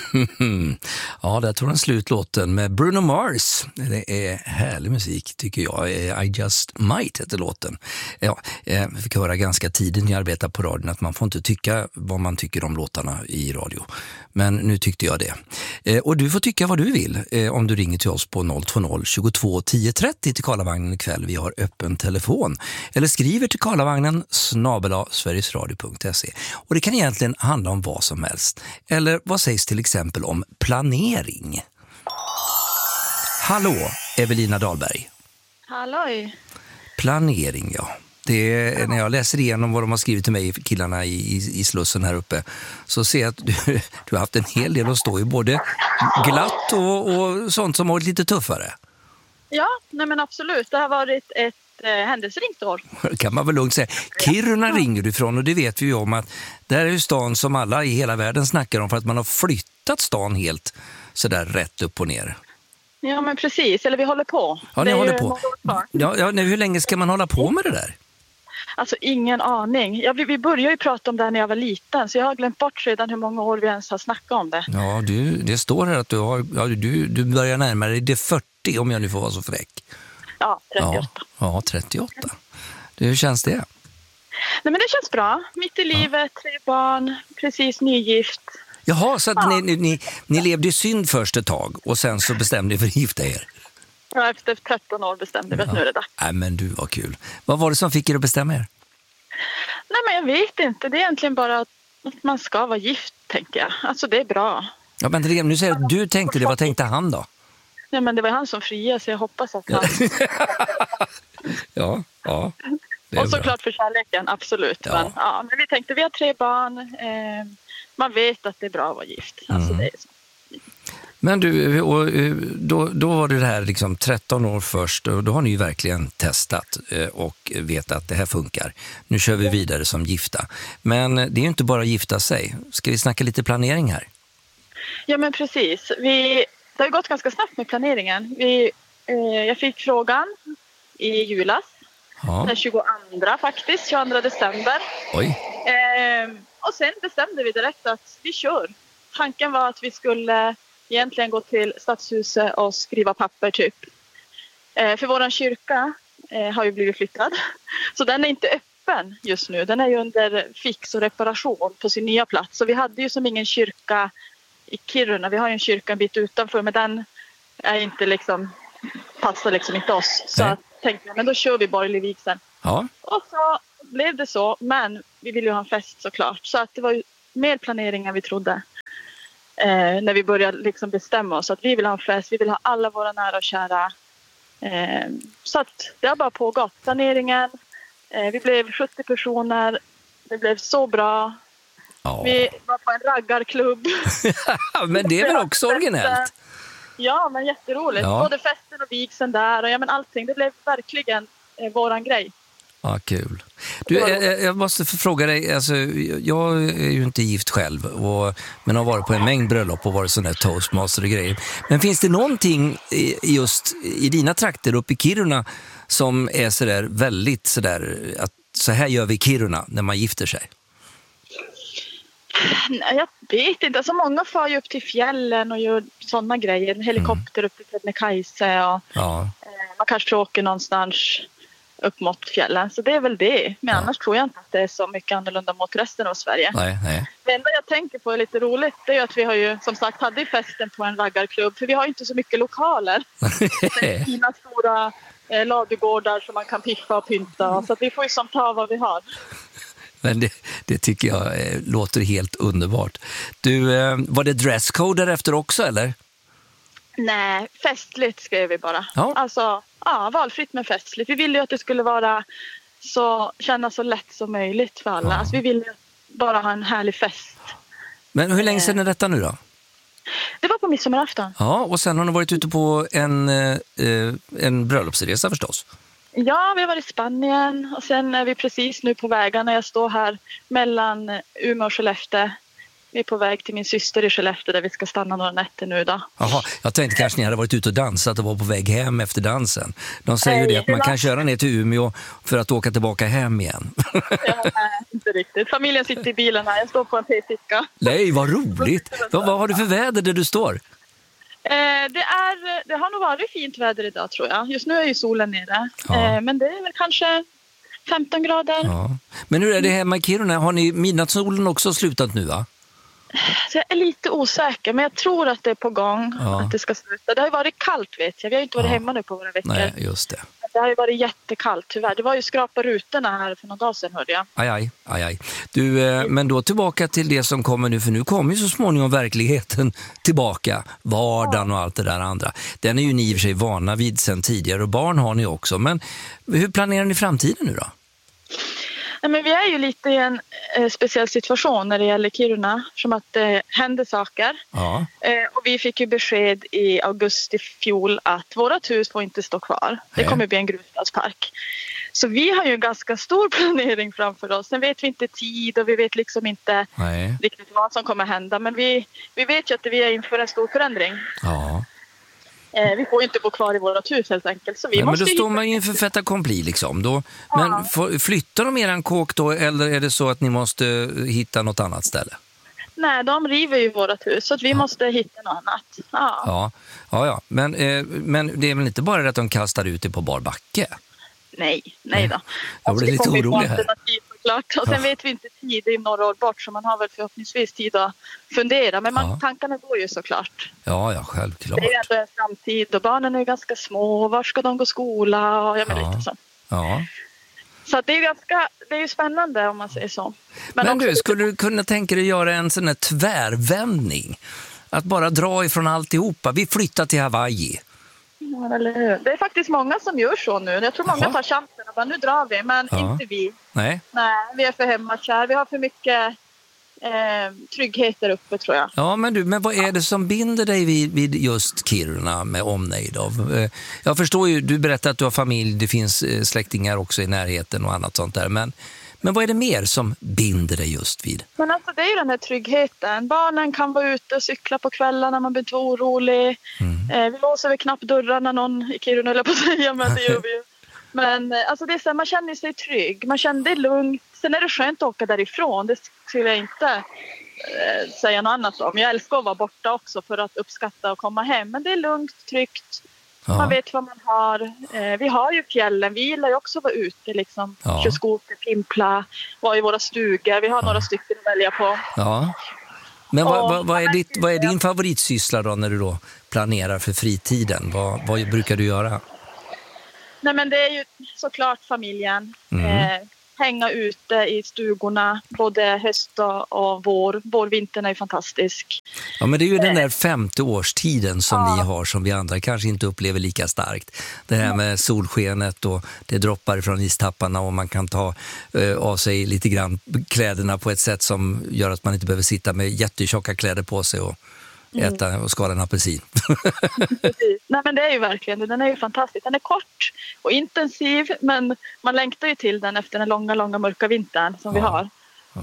Ja, där tog den slut låten med Bruno Mars. Det är härlig musik tycker jag. I Just Might heter låten. Ja, vi fick höra ganska tidigt när jag arbetade på radion att man får inte tycka vad man tycker om låtarna i radio. Men nu tyckte jag det. Och du får tycka vad du vill om du ringer till oss på 020 22 10 30 till Karlavagnen ikväll. Vi har öppen telefon. Eller skriver till Karlavagnen @sverigesradio.se. Och det kan egentligen handla om vad som helst. Eller vad sägs till exempel om planering? Hallå, Evelina Dahlberg. Halloj. Planering, ja. Det är, när jag läser igenom vad de har skrivit till mig, killarna i Slussen här uppe, så ser jag att du har haft en hel del att stå i, både glatt och sånt som har varit lite tuffare. Ja, nej men absolut. Det har varit ett händelserikt år. Kan man väl lugnt säga. Kiruna ringer du ifrån, och det vet vi ju om att där är ju stan som alla i hela världen snackar om, för att man har flyttat stan helt sådär rätt upp och ner. Ja, men precis. Eller vi håller på. Ja, ni håller på. Ja, hur länge ska man hålla på med det där? Alltså ingen aning. Vi började ju prata om det när jag var liten, så jag har glömt bort redan hur många år vi ens har snackat om det. Ja, det står här att du börjar närmare dig det 40, om jag nu får vara så fräck. Ja, 38. Ja, 38. Hur känns det? Nej, men det känns bra. Mitt i livet, 3 barn, precis nygift. Jaha, så att ni levde i synd först ett tag och sen så bestämde ni för att gifta er? Ja, efter 13 år bestämde vi att nu är det dags. Nej, men du, var kul. Vad var det som fick er att bestämma er? Nej, men jag vet inte. Det är egentligen bara att man ska vara gift, tänker jag. Alltså, det är bra. Ja, men nu säger jag att du tänkte det. Vad tänkte han då? Nej, men det var han som friade, så jag hoppas att han... ja. Och såklart för kärleken, absolut. Ja. Men vi tänkte, vi har 3 barn. Man vet att det är bra att vara gift. Alltså, det är så. Men du, och då var det här liksom 13 år först, och då har ni ju verkligen testat och vet att det här funkar. Nu kör vi vidare som gifta. Men det är ju inte bara gifta sig. Ska vi snacka lite planering här? Ja, men precis. Det har gått ganska snabbt med planeringen. Jag fick frågan i julas. Ja. Den 22 december. Oj. Och sen bestämde vi direkt att vi kör. Tanken var att vi skulle egentligen gå till stadshuset och skriva papper typ. För våran kyrka har ju blivit flyttad. Så den är inte öppen just nu. Den är ju under fix och reparation på sin nya plats. Så vi hade ju som ingen kyrka i Kiruna. Vi har ju en kyrka en bit utanför, men den är inte liksom, passar liksom inte oss. Så jag tänkte, men då kör vi borgerlig vigseln. Ja. Och så blev det så, men vi ville ju ha en fest såklart. Så att det var ju mer planering än vi trodde. När vi började liksom bestämma oss att vi vill ha en fest, vi vill ha alla våra nära och kära. Så att det har bara pågått. Planeringen, vi blev 70 personer, det blev så bra. Ja. Vi var på en raggarklubb. Men det är väl också originellt? Ja, men jätteroligt. Ja. Både festen och vigseln där och men allting. Det blev verkligen våran grej. Ja, kul. Du, jag måste fråga dig, alltså, jag är ju inte gift själv, men har varit på en mängd bröllop och varit sån där toastmaster och grejer. Men finns det någonting just i dina trakter uppe i Kiruna som är sådär väldigt sådär, att så här gör vi i Kiruna när man gifter sig? Nej, jag vet inte. Alltså, många far ju upp till fjällen och gör sådana grejer. Helikopter upp till Kebnekaise och man kanske åker någonstans upp mot fjällen. Så det är väl det. Men annars tror jag inte att det är så mycket annorlunda mot resten av Sverige. Nej. Det enda jag tänker på är lite roligt. Det är att vi har ju som sagt hade festen på en raggarklubb. För vi har ju inte så mycket lokaler. Det är fina stora ladugårdar som man kan piffa och pynta. Så att vi får ju som ta vad vi har. Men det tycker jag låter helt underbart. Du, var det dresscode därefter också eller? Nej, festligt skrev vi bara. Ja. Alltså, valfritt men festligt. Vi ville ju att det skulle vara kännas så lätt som möjligt för alla. Ja. Alltså, vi ville bara ha en härlig fest. Men hur länge sedan är detta nu då? Det var på midsommarafton. Ja, och sen har ni varit ute på en bröllopsresa förstås. Ja, vi har varit i Spanien och sen är vi precis nu på vägarna. Jag står här mellan Umeå och Skellefteå Vi är på väg till min syster i Skellefteå där vi ska stanna några nätter nu då. Jaha, jag tänkte kanske ni hade varit ute och dansat och var på väg hem efter dansen. De säger ju det att man kan köra ner till Umeå för att åka tillbaka hem igen. Ja, nej, inte riktigt. Familjen sitter i bilen här, jag står på en p-ficka. Nej, vad roligt! Vad har du för väder där du står? Det har nog varit fint väder idag tror jag. Just nu är ju solen nere. Men det är väl kanske 15 grader. Ja. Men hur är det hemma i Kiruna? Har ni midnattssolen också slutat nu va? Så jag är lite osäker, men jag tror att det är på gång att det ska sluta. Det har ju varit kallt vet jag. Vi har ju inte varit hemma nu på några veckor. Nej, just det. Det har ju varit jättekallt tyvärr. Det var ju skrapa rutorna här för någon dag sedan hörde jag. Aj. Du, men då tillbaka till det som kommer nu, för nu kommer ju så småningom verkligheten tillbaka. Vardagen och allt det där andra. Den är ju ni i och för sig vana vid sedan tidigare och barn har ni också. Men hur planerar ni framtiden nu då? Nej, men vi är ju lite i en speciell situation när det gäller Kiruna, som att det händer saker. Ja. Och vi fick ju besked i augusti fjol att vårat hus får inte stå kvar. Det kommer bli en grusstadspark. Så vi har ju en ganska stor planering framför oss. Sen vet vi inte tid och vi vet liksom inte riktigt vad som kommer hända. Men vi vet ju att vi är inför en stor förändring. Ja. Vi får ju inte bo kvar i vårt hus helt enkelt. Så vi måste men då står man ju inför fait accompli liksom. Då, men flyttar de eran kåk då eller är det så att ni måste hitta något annat ställe? Nej, de river ju vårt hus så att vi måste hitta något annat. Ja. Men det är väl inte bara att de kastar ut det på bar backe? Nej då. Jag blir lite orolig här. Klart. Och sen vet vi inte tid i några år bort så man har väl förhoppningsvis tid att fundera. Men tankarna går ju såklart. Ja, självklart. Det är ändå en framtid och barnen är ganska små. Var ska de gå skola? Och lite så. Ja. Så det är ju spännande om man säger så. Men du, skulle du kunna tänka dig göra en sån här tvärvändning? Att bara dra ifrån alltihopa. Vi flyttar till Hawaii. Ja, eller hur? Det är faktiskt många som gör så nu. Jag tror många tar chansen och bara, nu drar vi, men inte vi. Nej, vi är för hemmakär. Vi har för mycket trygghet där uppe tror jag. Ja, men vad är det som binder dig vid just Kiruna med omnejd av? Jag förstår ju, du berättar att du har familj, det finns släktingar också i närheten och annat sånt där, men vad är det mer som binder dig just vid? Men alltså det är ju den här tryggheten. Barnen kan vara ute och cykla på kvällarna när man blir inte orolig. Vi låser väl knappt dörrarna någon i Kiruna eller på att säga, men det gör vi ju. Men alltså det är så här, man känner sig trygg. Man känner det lugnt. Sen är det skönt att åka därifrån. Det skulle jag inte säga något annat om. Jag älskar att vara borta också för att uppskatta och komma hem. Men det är lugnt, tryggt. Man vet vad man har. Vi har ju fjällen. Vi gillar ju också att vara ute. Liksom. Köra skoter, pimpla, vara i våra stugor. Vi har några stycken att välja på. Ja. Men vad är din favoritsyssla då när du då planerar för fritiden? Vad brukar du göra? Nej, men det är ju såklart familjen. Hänga ute i stugorna både höst och vår. Vårvintern är ju fantastisk. Ja, men det är ju den där 50 årstiden som ni har som vi andra kanske inte upplever lika starkt. Det här med solskenet och det droppar från istapparna och man kan ta av sig lite grann kläderna på ett sätt som gör att man inte behöver sitta med jättetjocka kläder på sig och äta och skala en apelsin. Nej, men det är ju verkligen, den är ju fantastisk. Den är kort och intensiv, men man längtar ju till den efter den långa mörka vintern som vi har.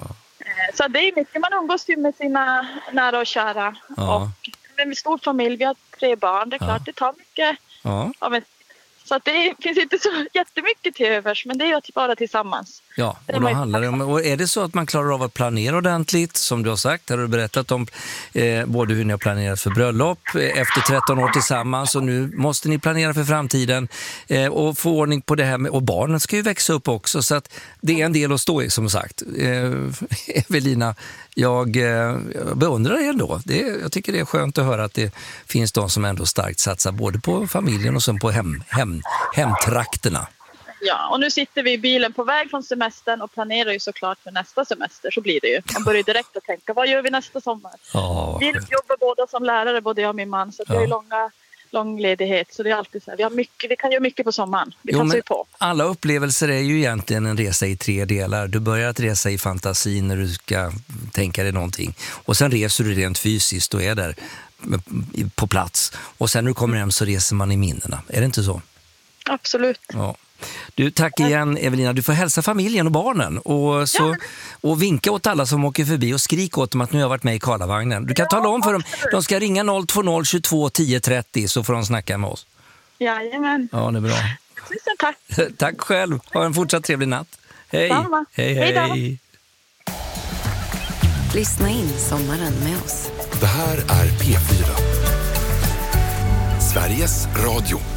Så det är mycket, man umgås ju med sina nära och kära. Och med en stor familj, vi har 3 barn, det är klart det tar mycket av en. Så att det finns inte så jättemycket till övers, men det är ju att vara tillsammans. Ja, och då handlar det om, och är det så att man klarar av att planera ordentligt, som du har sagt, har du berättat om både hur ni har planerat för bröllop efter 13 år tillsammans och nu måste ni planera för framtiden och få ordning på det här med, och barnen ska ju växa upp också, så att det är en del att stå i som sagt. Evelina, jag beundrar er ändå. Jag tycker det är skönt att höra att det finns de som ändå starkt satsar både på familjen och sen på hemtrakterna. Ja, och nu sitter vi i bilen på väg från semestern och planerar ju såklart för nästa semester, så blir det ju. Man börjar direkt att tänka, vad gör vi nästa sommar? Vi jobbar båda som lärare, både jag och min man, så att vi har lång ledighet, så det är alltid så här, vi kan göra mycket på sommaren. Vi passar ju på. Alla upplevelser är ju egentligen en resa i 3 delar. Du börjar att resa i fantasin när du ska tänka dig någonting. Och sen reser du rent fysiskt och är där på plats. Och sen när du kommer hem så reser man i minnena. Är det inte så? Absolut. Ja. Du, tack igen Evelina. Du får hälsa familjen och barnen och vinka åt alla som åker förbi och skrik åt dem att nu har jag varit med i Karlavagnen. Du kan tala om för dem, de ska ringa 020 22 10 30 så får de snacka med oss. Jajamän. Ja, det är bra. Tusen tack. Tack själv. Ha en fortsatt trevlig natt. Hej. Samma. Hej. Lyssna in sommaren med oss. Det här är P4. Sveriges Radio.